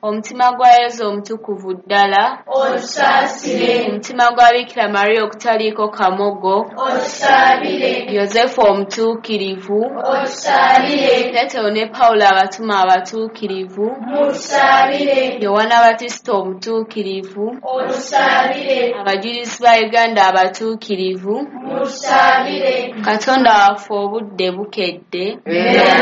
omutima gwa Yesu omutukuvu ddala otusaasire, omutima gwa Bikira Mariya okutaliiko kamogo otusaabire, Yozefu omutuukirivu otusaabire, Peetero ne Pawulo abatuma abatuukirivu mutusaabire, Yowaana Batisita omutuukirivu otusaabire, abajulizi ba Uganda abatuukirivu mutusaabire, Katonda waffe obudde bukedde beera